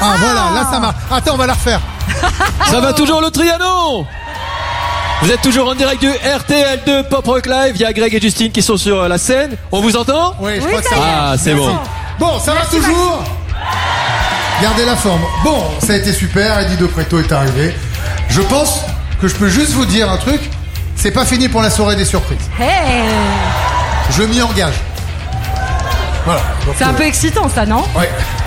Ah voilà, là ça marche. Attends, on va la refaire. Ça va toujours le Trianon. Vous êtes toujours en direct du RTL2 Pop Rock Live. Il y a Greg et Justine qui sont sur la scène. On vous entend? Oui, je crois que ça va. Ah, c'est bon. Bon, ça va toujours. Gardez la forme. Bon, ça a été super. Eddie De Pretto est arrivé. Je pense que je peux juste vous dire un truc. C'est pas fini pour la soirée des surprises. Hey. Je m'y engage. Voilà. Donc, C'est un peu excitant ça, non? Ouais.